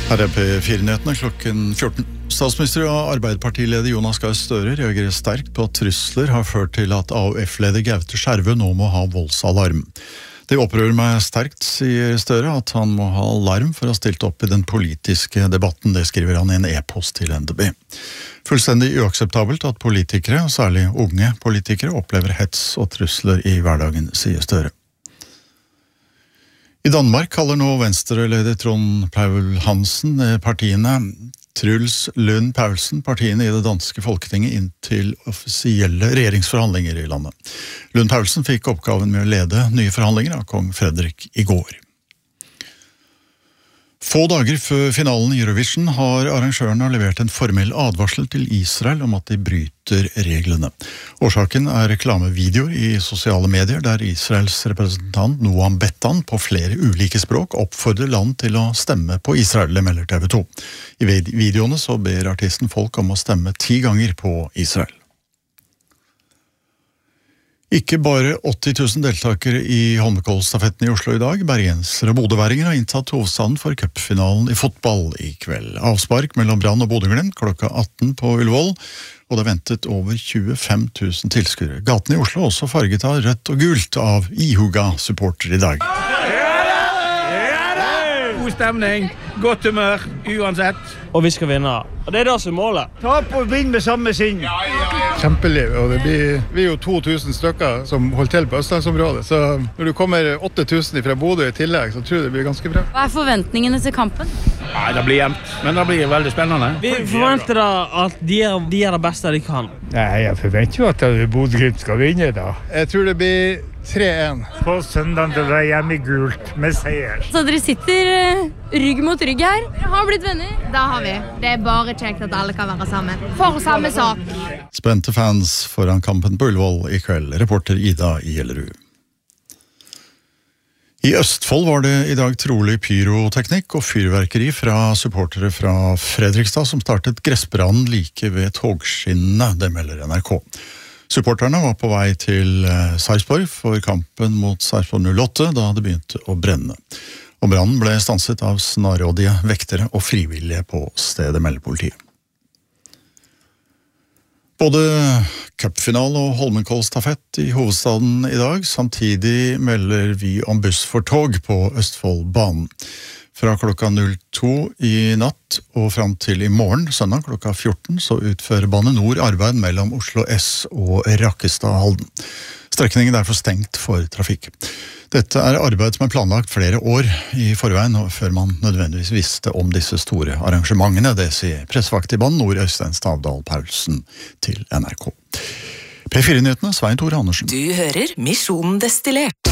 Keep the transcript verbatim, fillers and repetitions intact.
Her er P fire-nyhetene klokken fjorten. Statsminister og Arbeiderpartileder Jonas Gahr Støre reagerer sterkt på at trusler har ført til at A U F-leder Gaute Skjervø nå må ha voldsalarm. Det opprører meg sterkt, sier Støre, at han må ha alarm for å ha stilt opp i den politiske debatten. Det skriver han i en e-post til N D B. Fullstendig uakseptabelt at politikere, og særlig unge politikere, opplever hets og trusler i hverdagen, sier Støre. I Danmark kaller nå Venstre-leder Trond Paul Hansen partiene Truls Lund Poulsen partiene i det danske folketinget inn til offisielle regjeringsforhandlinger i landet. Lund Poulsen fikk oppgaven med å lede nye forhandlinger av kong Frederik i går. Få dager før finalen i Eurovision har arrangørene levert en formell advarsel til Israel om at de bryter reglene. Årsaken er reklamevideoer i sosiale medier der Israels representant Noam Bettan på flere ulike språk oppfordrer land til å stemme på Israel, melder T V to. I videoene så ber artisten folk om å stemme ti ganger på Israel. Ikke bare åtti tusen deltakere i Holmenkollstafetten i Oslo i dag. Bergensere og bodøværinger har inntatt hovedstaden for cupfinalen i fotball i kveld. Avspark mellom Brann og Bodø-Glimt klokka atten på Ullevål, og det ventet over tjuefem tusen tilskuere. Gaten i Oslo er også farget av rødt og gult av ihuga supporter i dag. God stemning, godt humør, uansett. Og vi skal vinne. Og det er det som er målet. Ta på og vinn med samme sinn. Kjempeliv, og det blir, vi er jo to tusen stykker som holder til på Østlandsområdet, så når du kommer åtte tusen fra Bodø i tillegg, så tror jeg det blir ganske bra. Hva er forventningene til kampen? Nei, det blir jevnt, men det blir veldig spennende. Vi forventer da at de er, de er det beste de kan. Nei, jeg forventer jo at Bodø-Glimt skal vinne da. Jeg tror det blir tre en. På søndag det er hjemme i gult med seier. Så dere sitter uh, rygg mot rygg her. Dere har blitt venner. Da har vi. Det er bare kjekt at alle kan være sammen. For samme sak. Spente fans foran kampen på Ullevål i kveld. Reporter Ida Gjellerud. I Østfold var det i dag trolig pyroteknikk og fyrverkeri fra supportere fra Fredrikstad som startet gressbrannen like ved togskinnene, det melder N R K. Supporterne var på vei til Sarpsborg for kampen mot Sarpsborg null åtte da det begynte å brenne. Og brannen ble stanset av snarrådige vektere og frivillige på stedet, melder politiet. Både cupfinale og Holmenkollstafett i hovedstaden i dag, samtidig melder vi om buss for tog på Østfoldbanen. Fra klokka null to i natt og fram til i morgen, søndag klokka fjorten, så utfører Bane Nor arbeid mellom Oslo S og Rakkestad-Halden. Strekningen er derfor stengt for trafikk. Dette er arbeid som er planlagt flere år i forveien, og før man nødvendigvis visste om disse store arrangementene. Det sier pressevakt i Bane Nor, Øystein Stavdal Paulsen, til N R K. P fire-nyhetene, Svein Tore Andersen. Du hører Misjon Destillert.